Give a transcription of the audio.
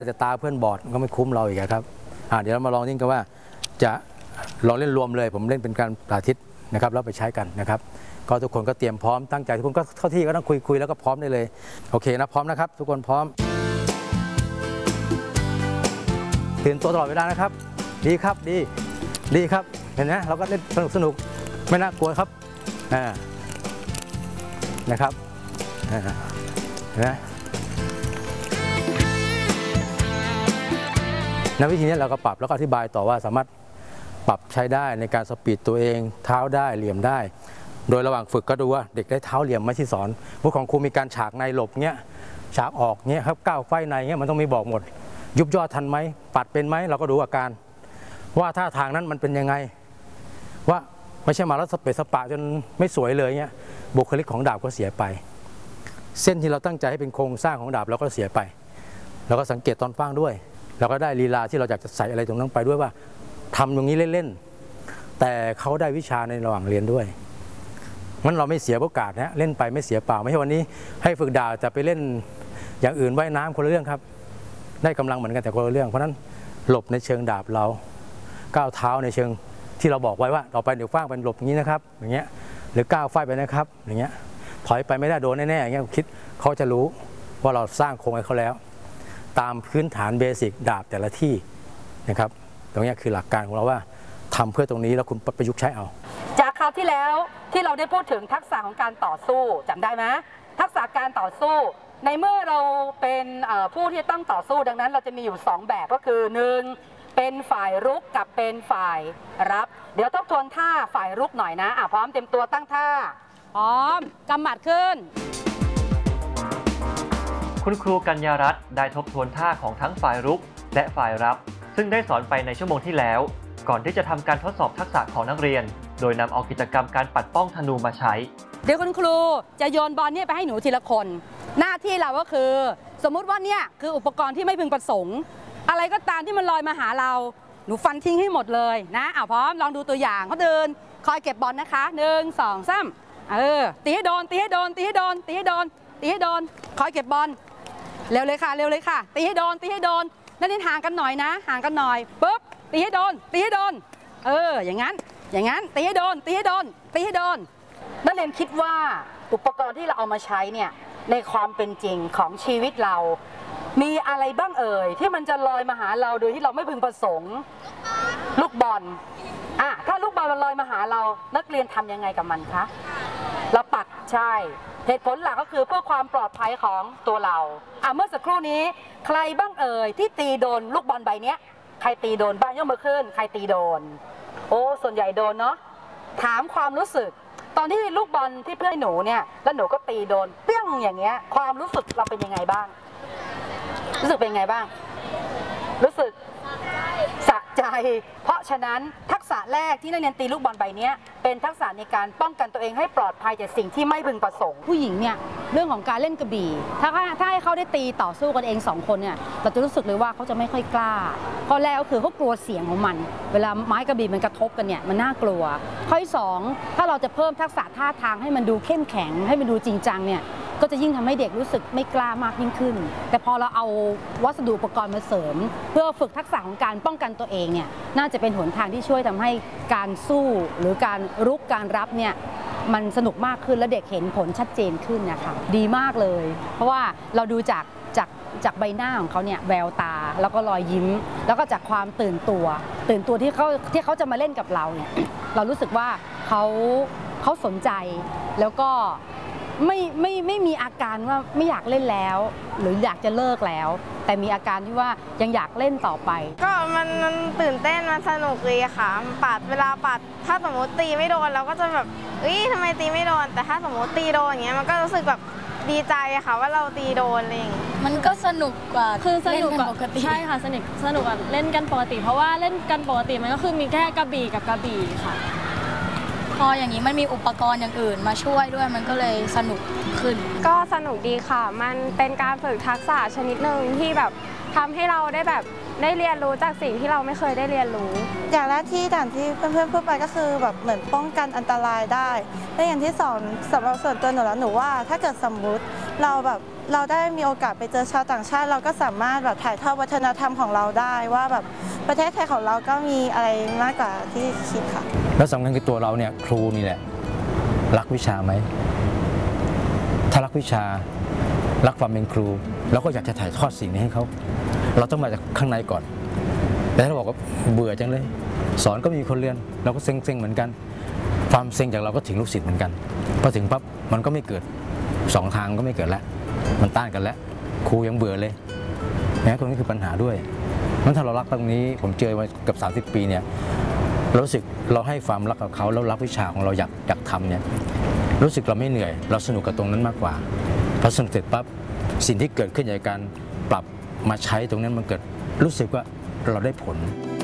จะตาเพื่อนบอดก็ไม่คุ้มเราอีกครับเดี๋ยวเรามาลองนิ่งกันว่าจะลองเล่นรวมเลยผมเล่นเป็นการสาธิตนะครับแล้วไปใช้กันนะครับก็ทุกคนก็เตรียมพร้อมตั้งใจทุกคนก็เข้าที่ก็ต้องคุยแล้วก็พร้อมได้เลยโอเคนะพร้อมนะครับทุกคนพร้อมตื่นตัวตลอดเวลานะครับดีครับดีครับเห็นไหมเราก็เล่นสนุกไม่น่ากลัวครับนะครับเห็นไหมในวิธีนี้เราก็ปรับแล้วก็อธิบายต่อว่าสามารถปรับใช้ได้ในการสปีดตัวเองเท้าได้เหลี่ยมได้โดยระหว่างฝึกก็ดูว่าเด็กได้เท้าเหลี่ยมไหมที่สอนพวกของครูมีการฉากในหลบเงี้ยฉากออกเงี้ยครับก้าวไฟในเงี้ยมันต้องมีบอกหมดยุบย่อทันไหมปัดเป็นไหมเราก็ดูอาการว่าท่าทางนั้นมันเป็นยังไงว่าไม่ใช่มาแล้วสเปซสปะจนไม่สวยเลยเงี้ยบุคลิกของดาบก็เสียไปเส้นที่เราตั้งใจให้เป็นโครงสร้างของดาบเราก็เสียไปเราก็สังเกตตอนฟางด้วยเราก็ได้ลีลาที่เราอยากจะใส่อะไรตรงนั้นไปด้วยว่าทำตรงนี้เล่นๆแต่เขาได้วิชาในระหว่างเรียนด้วยมันเราไม่เสียโอกาสนะเล่นไปไม่เสียเปล่าไม่ใช่วันนี้ให้ฝึกดาบจะไปเล่นอย่างอื่นว่ายน้ำคนละเรื่องครับได้กำลังเหมือนกันแต่คนละเรื่องเพราะนั้นหลบในเชิงดาบเราก้าวเท้าในเชิงที่เราบอกไว้ว่าต่อไปเดี๋ยวฟางเป็นหลบอย่างนี้นะครับอย่างเงี้ยหรือก้าวไฟไปนะครับอย่างเงี้ยถอยไปไม่ได้โดนแน่ๆอย่างเงี้ยคิดเขาจะรู้ว่าเราสร้างโครงให้เขาแล้วตามพื้นฐานเบสิกดาบแต่ละที่นะครับตรงนี้คือหลักการของเราว่าทำเพื่อตรงนี้แล้วคุณประยุกต์ใช้เอาจากคราวที่แล้วที่เราได้พูดถึงทักษะของการต่อสู้จำได้ไหมทักษะการต่อสู้ในเมื่อเราเป็นผู้ที่ต้องต่อสู้ดังนั้นเราจะมีอยู่2แบบก็คือ1เป็นฝ่ายรุกกับเป็นฝ่ายรับเดี๋ยวทบทวนท่าฝ่ายรุกหน่อยนะพร้อมเต็มตัวตั้งท่าพร้อมกำหมัดขึ้นคุณครูกัญญารัตน์ได้ทบทวนท่าของทั้งฝ่ายรุกและฝ่ายรับซึ่งได้สอนไปในชั่วโมงที่แล้วก่อนที่จะทำการทดสอบทักษะของนักเรียนโดยนำเอากิจกรรมการปัดป้องธนูมาใช้เดี๋ยวคุณครูจะโยนบอลเนี่ยไปให้หนูทีละคนหน้าที่เราก็คือสมมุติว่าเนี่ยคืออุปกรณ์ที่ไม่พึงประสงค์อะไรก็ตามที่มันลอยมาหาเราหนูฟันทิ้งให้หมดเลยนะพร้อมลองดูตัวอย่างเขาเดินคอยเก็บบอลนะคะ1 2 3ตีให้โดนตีให้โดนตีให้โดนตีให้โดนตีให้โดนคอยเก็บบอลเร็วเลยค่ะเร็วเลยค่ะตีให้โดนตีให้โดนนั่นห่างกันหน่อยนะห่างกันหน่อยปุ๊บตีให้โดนตีให้โดนอย่างนั้นตีให้โดนตีให้โดนตีให้โดนนักเรียนคิดว่าอุปกรณ์ที่เราเอามาใช้เนี่ยในความเป็นจริงของชีวิตเรามีอะไรบ้างที่มันจะลอยมาหาเราโดยที่เราไม่พึงประสงค์ลูกบอลถ้าลูกบอลมันลอยมาหาเรานักเรียนทำยังไงกับมันคะเราปัดใช่เหตุผลหลักก็คือเพื่อความปลอดภัยของตัวเราเมื่อสักครู่นี้ใครบ้างที่ตีโดนลูกบอลใบนี้ใครตีโดนบ้างยกมือขึ้นใครตีโดนส่วนใหญ่โดนเนาะถามความรู้สึกตอนที่ลูกบอลที่เพื่อนหนูเนี่ยแล้วหนูก็ตีโดนเปี้ยงอย่างเงี้ยความรู้สึกเราเป็นยังไงบ้างรู้สึกเป็นยังไงบ้างรู้สึกสะใจเพราะฉะนั้นทักษะแรกที่นักเรียนตีลูกบอลใบนี้เป็นทักษะในการป้องกันตัวเองให้ปลอดภัยจากสิ่งที่ไม่พึงประสงค์ผู้หญิงเนี่ยเรื่องของการเล่นกระบี่ถ้าให้เขาได้ตีต่อสู้กันเอง2คนเนี่ยเราจะรู้สึกเลยว่าเขาจะไม่ค่อยกล้าข้อแรกก็คือเขากลัวเสียงของมันเวลาไม้กระบี่มันกระทบกันเนี่ยมันน่ากลัวข้อที่2ถ้าเราจะเพิ่มทักษะท่าทางให้มันดูเข้มแข็งให้มันดูจริงจังเนี่ยก็จะยิ่งทำให้เด็กรู้สึกไม่กล้ามากยิ่งขึ้นแต่พอเราเอาวัสดุอุปกรณ์มาเสริมเพื่อฝึกทักษะของการป้องกันตัวเองเนี่ยน่าจะเป็นหนทางที่ช่วยทำให้การสู้หรือการรุกการรับเนี่ยมันสนุกมากขึ้นและเด็กเห็นผลชัดเจนขึ้นนะคะดีมากเลยเพราะว่าเราดูจากใบหน้าของเขาเนี่ยแววตาแล้วก็รอยยิ้มแล้วก็จากความตื่นตัวที่เขาจะมาเล่นกับเราเนี่ยเรารู้สึกว่าเขาสนใจแล้วก็ไม่มีอาการว่าไม่อยากเล่นแล้วหรืออยากจะเลิกแล้วแต่มีอาการที่ว่ายังอยากเล่นต่อไปก็มันตื่นเต้นมันสนุกเลยค่ะเวลาปัดถ้าสมมติตีไม่โดนเราก็จะแบบทำไมตีไม่โดนแต่ถ้าสมมติตีโดนอย่างเงี้ยมันก็รู้สึกแบบดีใจค่ะว่าเราตีโดนอะไรอย่างเงี้ยมันก็สนุกกว่าคือสนุกกว่าปกติใช่ค่ะสนุกกว่าเล่นกันปกติเพราะว่าเล่นกันปกติมันก็คือมีแค่กระบี่กับกระบี่ค่ะพออย่างนี้มันมีอุปกรณ์อย่างอื่นมาช่วยด้วยมันก็เลยสนุกขึ้นก็สนุกดีค่ะมันเป็นการฝึกทักษะชนิดหนึ่งที่แบบทำให้เราได้แบบได้เรียนรู้จากสิ่งที่เราไม่เคยได้เรียนรู้อย่างแรกที่ด่านที่เพื่อนๆพูดไปก็คือแบบเหมือนป้องกันอันตรายได้และอย่างที่สองสำหรับส่วนตัวหนูแล้วหนูว่าถ้าเกิดสมมุติเราได้มีโอกาสไปเจอชาวต่างชาติ เราก็สามารถแบบถ่ายทอดวัฒนธรรมของเราได้ว่าแบบประเทศไทยของเราก็มีอะไรมากกว่าที่คิดค่ะแล้วสำคัญคือตัวเราเนี่ยครูนี่แหละรักวิชาไหมถ้ารักวิชารักความเป็นครูเราก็อยากจะถ่ายทอดสิ่งนี้ให้เขาเราต้องมาจากข้างในก่อนแต่ถ้าเราบอกว่าเบื่อจังเลยสอนก็มีคนเรียนเราก็เซ็งๆเหมือนกันความเซ็งจากเราก็ถึงลูกศิษย์เหมือนกันพอถึงปั๊บมันก็ไม่เกิดสองทางก็ไม่เกิดแล้วมันต้านกันแล้วครูยังเบื่อเลยนะตรงนี้คือปัญหาด้วยงั้นถ้าเรารักตรงนี้ผมเจอมาเกือบ30 ปีเนี่ยเรารู้สึกเราให้ความรักกับเขาแล้วรักวิชาของเราอยากทำเนี่ยรู้สึกเราไม่เหนื่อยเราสนุกกับตรงนั้นมากกว่าพอสนุกเสร็จปั๊บสิ่งที่เกิดขึ้นจากการปรับมาใช้ตรงนั้นมันเกิดรู้สึกว่าเราได้ผล